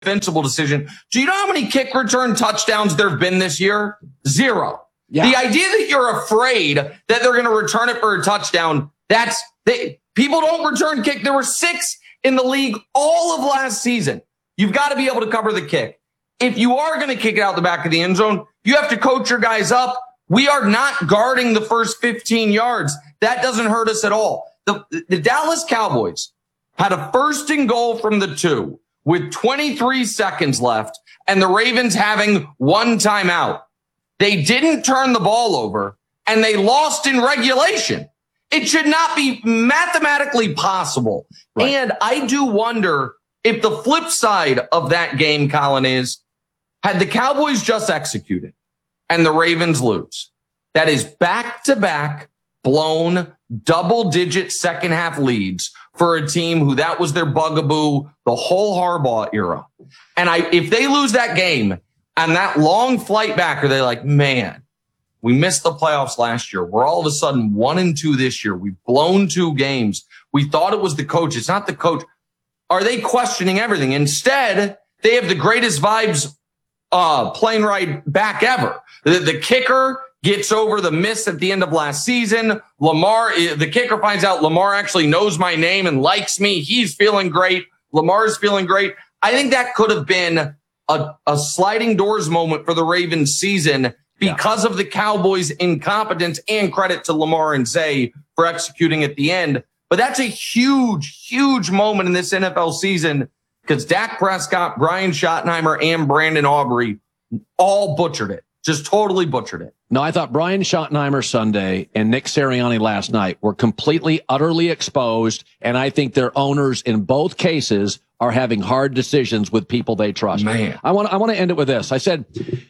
indefensible decision. Do you know how many kick return touchdowns there have been this year? 0. Yeah. The idea that you're afraid that they're going to return it for a touchdown, people don't return kick. There were 6 in the league all of last season. You've got to be able to cover the kick. If you are going to kick it out the back of the end zone, you have to coach your guys up. We are not guarding the first 15 yards. That doesn't hurt us at all. The Dallas Cowboys had a 1st and goal from the 2 with 23 seconds left and the Ravens having 1 timeout. They didn't turn the ball over and they lost in regulation. It should not be mathematically possible. Right. And I do wonder if the flip side of that game, Colin, is had the Cowboys just executed and the Ravens lose, that is back-to-back blown double-digit second-half leads for a team who that was their bugaboo the whole Harbaugh era. And if they lose that game and that long flight back, are they like, man, we missed the playoffs last year. We're all of a sudden 1-2 this year. We've blown 2 games. We thought it was the coach. It's not the coach. Are they questioning everything? Instead, they have the greatest vibes plane ride back ever. The kicker gets over the miss at the end of last season. The kicker finds out Lamar actually knows my name and likes me. He's feeling great. Lamar's feeling great. I think that could have been a sliding doors moment for the Ravens season because of the Cowboys' incompetence, and credit to Lamar and Zay for executing at the end. But that's a huge, huge moment in this NFL season because Dak Prescott, Brian Schottenheimer, and Brandon Aubrey all butchered it. Just totally butchered it. No, I thought Brian Schottenheimer Sunday and Nick Sirianni last night were completely, utterly exposed, and I think their owners in both cases are having hard decisions with people they trust. Man. I want to end it with this. I said,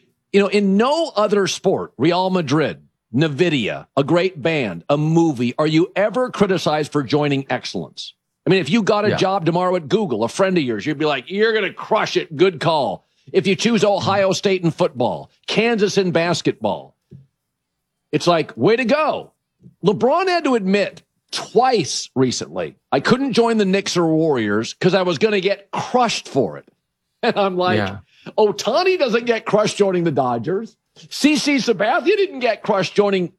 in no other sport, Real Madrid, NVIDIA, a great band, a movie, are you ever criticized for joining excellence? I mean, if you got a job tomorrow at Google, a friend of yours, you'd be like, you're going to crush it. Good call. If you choose Ohio State in football, Kansas in basketball, it's like, way to go. LeBron had to admit twice recently, I couldn't join the Knicks or Warriors because I was going to get crushed for it. And I'm like, Ohtani doesn't get crushed joining the Dodgers. CC Sabathia didn't get crushed joining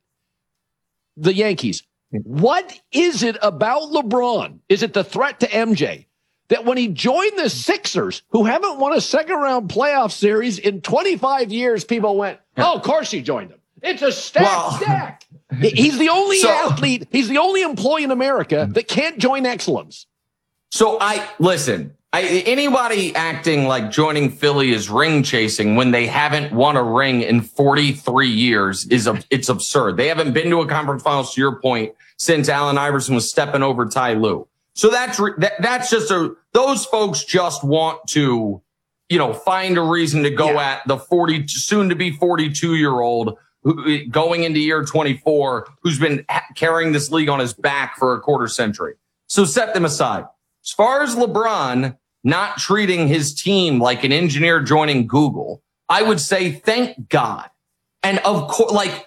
the Yankees. What is it about LeBron? Is it the threat to MJ that when he joined the Sixers, who haven't won a second-round playoff series in 25 years, people went, oh, of course he joined them. It's a stack. He's the only athlete, he's the only employee in America that can't join excellence. So anybody acting like joining Philly is ring chasing when they haven't won a ring in 43 years it's absurd. They haven't been to a conference finals, to your point, since Allen Iverson was stepping over Ty Lue. So that's just those folks just want to, find a reason to go at the soon to be 42-year-old going into year 24, who's been carrying this league on his back for a quarter century. So set them aside. As far as LeBron not treating his team like an engineer joining Google, I would say thank God. And of course, like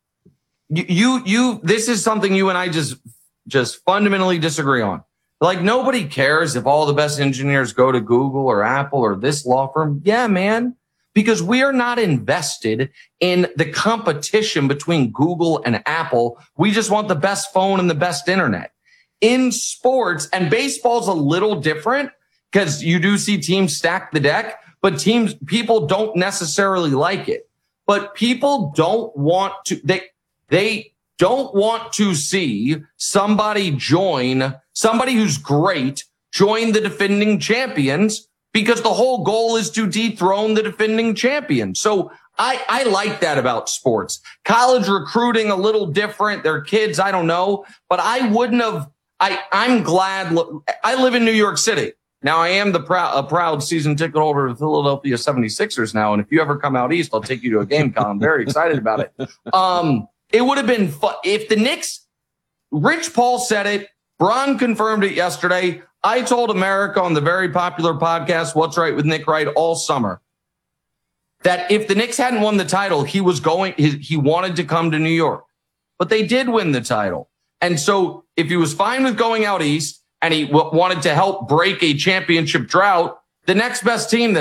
this is something you and I just fundamentally disagree on. Like, nobody cares if all the best engineers go to Google or Apple or this law firm. Yeah, man, because we are not invested in the competition between Google and Apple. We just want the best phone and the best internet. In sports, and baseball's a little different because you do see teams stack the deck, but people don't necessarily like it. But people don't want to, they don't want to see somebody who's great join the defending champions, because the whole goal is to dethrone the defending champion. So I like that about sports. College recruiting, a little different. They're kids, I don't know. But I'm glad. I live in New York City. Now, I am a proud season ticket holder of the Philadelphia 76ers now. And if you ever come out east, I'll take you to a game, Colin. I'm very excited about it. It would have been fun if the Knicks, Rich Paul said it, Bron confirmed it yesterday. I told America on the very popular podcast, What's Right with Nick Wright, all summer, that if the Knicks hadn't won the title, he wanted to come to New York. But they did win the title. And so if he was fine with going out east and he wanted to help break a championship drought, the next best team that